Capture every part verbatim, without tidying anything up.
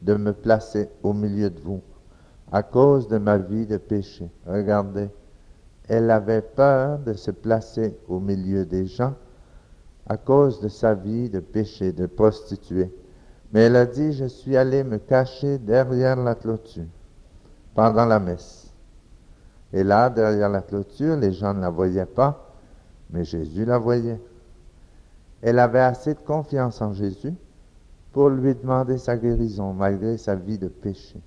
de me placer au milieu de vous à cause de ma vie de péché. Regardez, elle avait peur de se placer au milieu des gens à cause de sa vie de péché, de prostituée. Mais elle a dit, je suis allée me cacher derrière la clôture pendant la messe. Et là, derrière la clôture, les gens ne la voyaient pas, mais Jésus la voyait. Elle avait assez de confiance en Jésus pour lui demander sa guérison, malgré sa vie de péché.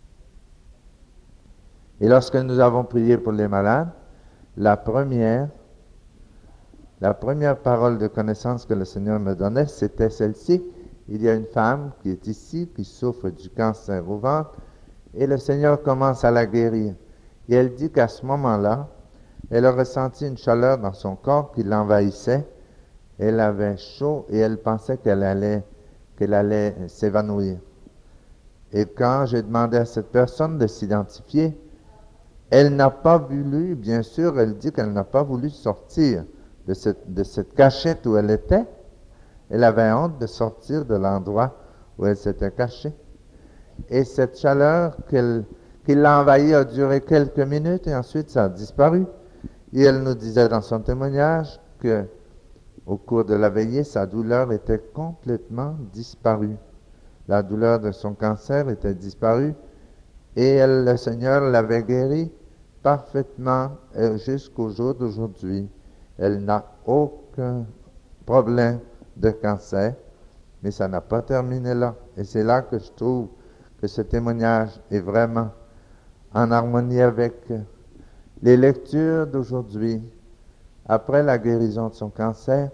Et lorsque nous avons prié pour les malades, la première, la première parole de connaissance que le Seigneur me donnait, c'était celle-ci. Il y a une femme qui est ici, qui souffre du cancer au ventre, et le Seigneur commence à la guérir. Et elle dit qu'à ce moment-là, elle a ressenti une chaleur dans son corps qui l'envahissait. Elle avait chaud et elle pensait qu'elle allait, qu'elle allait s'évanouir. Et quand j'ai demandé à cette personne de s'identifier, elle n'a pas voulu, bien sûr, elle dit qu'elle n'a pas voulu sortir de cette, de cette cachette où elle était. Elle avait honte de sortir de l'endroit où elle s'était cachée. Et cette chaleur qu'elle, qui l'a envahie a duré quelques minutes et ensuite ça a disparu. Et elle nous disait dans son témoignage que au cours de la veillée, sa douleur était complètement disparue. La douleur de son cancer était disparue et elle, le Seigneur l'avait guérie parfaitement jusqu'au jour d'aujourd'hui. Elle n'a aucun problème de cancer, mais ça n'a pas terminé là. Et c'est là que je trouve que ce témoignage est vraiment en harmonie avec les lectures d'aujourd'hui. Après la guérison de son cancer,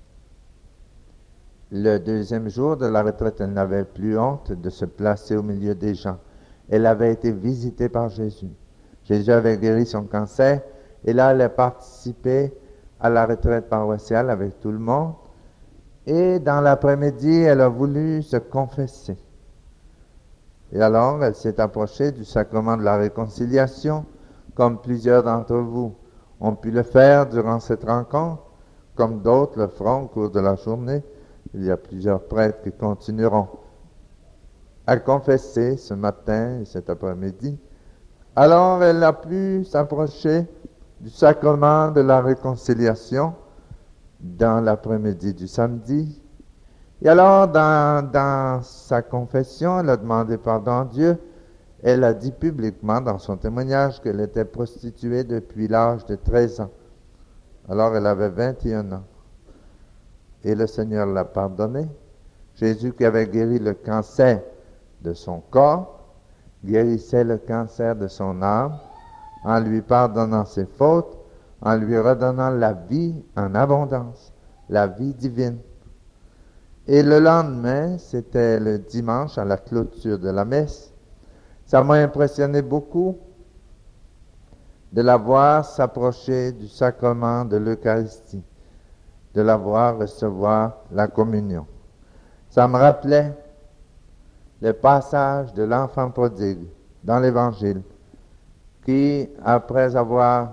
le deuxième jour de la retraite, elle n'avait plus honte de se placer au milieu des gens. Elle avait été visitée par Jésus. Jésus avait guéri son cancer et là, elle a participé à la retraite paroissiale avec tout le monde. Et dans l'après-midi, elle a voulu se confesser. Et alors, elle s'est approchée du sacrement de la réconciliation, comme plusieurs d'entre vous ont pu le faire durant cette rencontre, comme d'autres le feront au cours de la journée. Il y a plusieurs prêtres qui continueront à confesser ce matin et cet après-midi. Alors, elle a pu s'approcher du sacrement de la réconciliation dans l'après-midi du samedi. Et alors, dans, dans sa confession, elle a demandé pardon à Dieu. Elle a dit publiquement dans son témoignage qu'elle était prostituée depuis l'âge de treize ans. Alors, elle avait vingt et un ans. Et le Seigneur l'a pardonné. Jésus, qui avait guéri le cancer de son corps, guérissait le cancer de son âme en lui pardonnant ses fautes, en lui redonnant la vie en abondance, la vie divine. Et le lendemain, c'était le dimanche à la clôture de la messe, ça m'a impressionné beaucoup de la voir s'approcher du sacrement de l'Eucharistie, de la voir recevoir la communion. Ça me rappelait le passage de l'enfant prodigue dans l'Évangile, qui, après avoir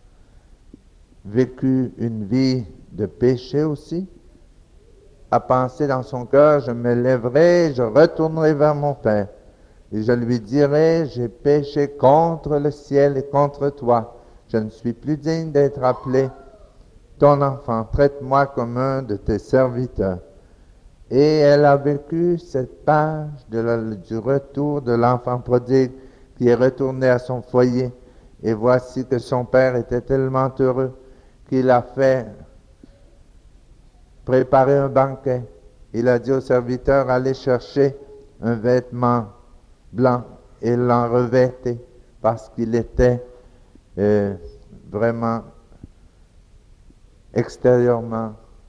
vécu une vie de péché aussi, a pensé dans son cœur, je me lèverai, je retournerai vers mon Père, et je lui dirai, j'ai péché contre le ciel et contre toi, je ne suis plus digne d'être appelé ton enfant, traite-moi comme un de tes serviteurs. Et elle a vécu cette page de la, du retour de l'enfant prodigue qui est retourné à son foyer. Et voici que son père était tellement heureux qu'il a fait préparer un banquet. Il a dit au serviteur, allez chercher un vêtement blanc et l'en revêter parce qu'il était euh, vraiment extérieurement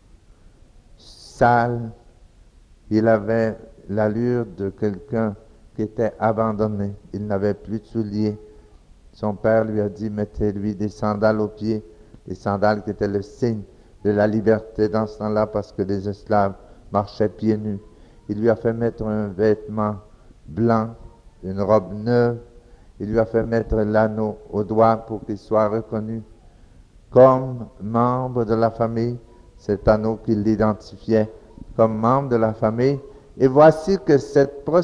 sale. Il avait l'allure de quelqu'un qui était abandonné. Il n'avait plus de souliers. Son père lui a dit, mettez-lui des sandales aux pieds, des sandales qui étaient le signe de la liberté dans ce temps-là parce que les esclaves marchaient pieds nus. Il lui a fait mettre un vêtement blanc, une robe neuve. Il lui a fait mettre l'anneau au doigt pour qu'il soit reconnu comme membre de la famille, cet anneau qui l'identifiait comme membre de la famille. Et voici que cette